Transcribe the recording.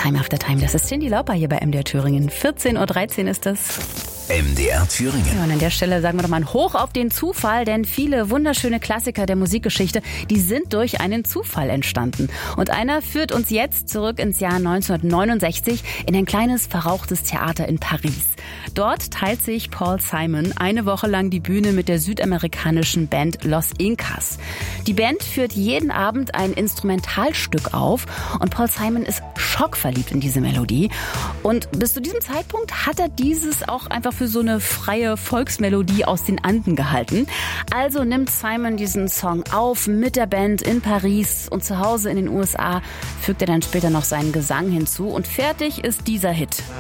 Time After Time. Das ist Cyndi Lauper hier bei MDR Thüringen. 14:13 Uhr ist das. MDR Thüringen. Ja, und an der Stelle sagen wir doch mal ein Hoch auf den Zufall, denn viele wunderschöne Klassiker der Musikgeschichte, die sind durch einen Zufall entstanden. Und einer führt uns jetzt zurück ins Jahr 1969 in ein kleines, verrauchtes Theater in Paris. Dort teilt sich Paul Simon eine Woche lang die Bühne mit der südamerikanischen Band Los Incas. Die Band führt jeden Abend ein Instrumentalstück auf und Paul Simon ist schockverliebt in diese Melodie. Und bis zu diesem Zeitpunkt hat er dieses auch einfach für so eine freie Volksmelodie aus den Anden gehalten. Also nimmt Simon diesen Song auf mit der Band in Paris und zu Hause in den USA fügt er dann später noch seinen Gesang hinzu und fertig ist dieser Hit.